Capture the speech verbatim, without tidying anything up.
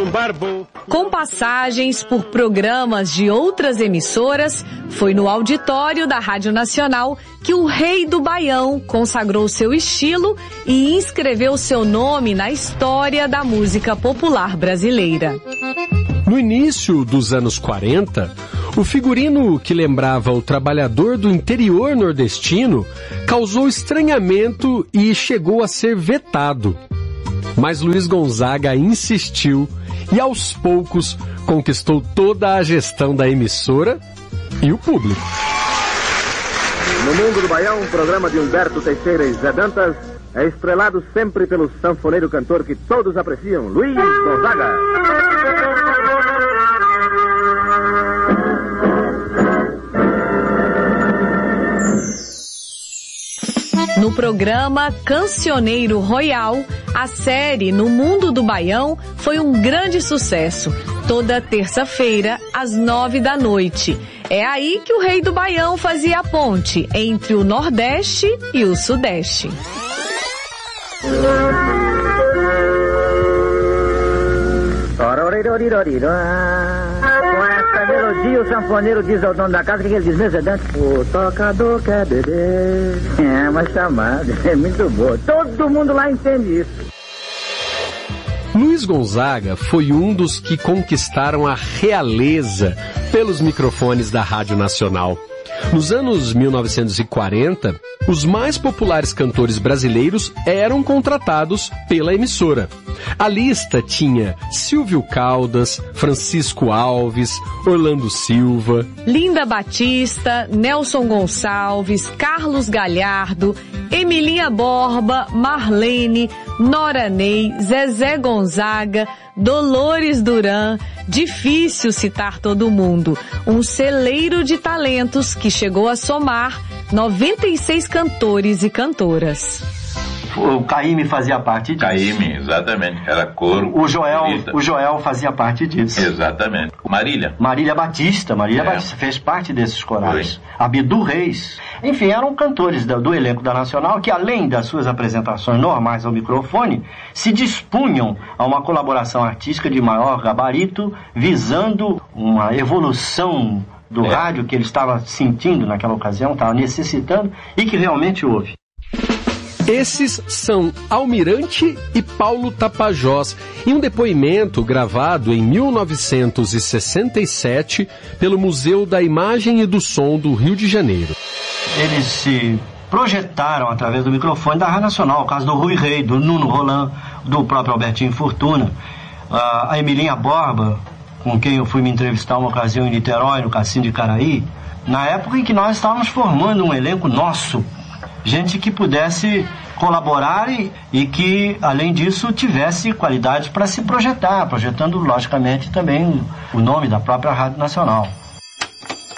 barbo. Com passagens por programas de outras emissoras, foi no auditório da Rádio Nacional que o Rei do Baião consagrou seu estilo e inscreveu seu nome na história da música popular brasileira. No início dos anos quarenta, o figurino que lembrava o trabalhador do interior nordestino causou estranhamento e chegou a ser vetado. Mas Luiz Gonzaga insistiu e aos poucos conquistou toda a gestão da emissora e o público. No Mundo do Baião, um programa de Humberto Teixeira e Zé Dantas, é estrelado sempre pelo sanfoneiro cantor que todos apreciam, Luiz Gonzaga. No programa Cancioneiro Royal, a série No Mundo do Baião foi um grande sucesso. Toda terça-feira, às nove da noite. É aí que o Rei do Baião fazia a ponte entre o Nordeste e o Sudeste. Com essa melodia, o sanfoneiro diz ao dono da casa, que ele diz mesmo, é Dante? O tocador quer beber. É uma chamada, é muito boa. Todo mundo lá entende isso. Luiz Gonzaga foi um dos que conquistaram a realeza pelos microfones da Rádio Nacional. Nos anos mil novecentos e quarenta, os mais populares cantores brasileiros eram contratados pela emissora. A lista tinha Silvio Caldas, Francisco Alves, Orlando Silva, Linda Batista, Nelson Gonçalves, Carlos Galhardo, Emilinha Borba, Marlene, Nora Ney, Zezé Gonzaga, Dolores Duran. Difícil citar todo mundo. Um celeiro de talentos que chegou a somar noventa e seis cantores e cantoras. O Caíme fazia parte disso. Caíme, exatamente. Era coro. O Joel, o Joel fazia parte disso. Exatamente. Marília. Marília Batista. Marília é. Batista fez parte desses corais. Abidu Reis. Enfim, eram cantores do, do elenco da Nacional que, além das suas apresentações normais ao microfone, se dispunham a uma colaboração artística de maior gabarito, visando uma evolução do é. rádio que ele estava sentindo naquela ocasião, estava necessitando, e que realmente houve. Esses são Almirante e Paulo Tapajós, em um depoimento gravado em mil novecentos e sessenta e sete pelo Museu da Imagem e do Som do Rio de Janeiro. Eles se projetaram através do microfone da Rádio Nacional, o caso do Rui Rei, do Nuno Roland, do próprio Albertinho Fortuna, a Emilinha Borba, com quem eu fui me entrevistar uma ocasião em Niterói, no Cassino de Caraí, na época em que nós estávamos formando um elenco nosso, gente que pudesse colaborar e, e que, além disso, tivesse qualidade para se projetar, projetando, logicamente, também o nome da própria Rádio Nacional.